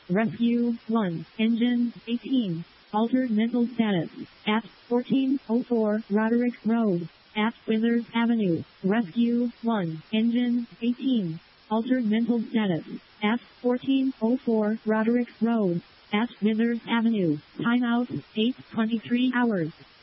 Rescue 1. Engine 18. Altered mental status. At 1404 Roderick Road. At Withers Avenue. Rescue 1. Engine 18. Altered mental status. At 1404 Roderick Road. At Withers Avenue. Timeout 8:23 hours.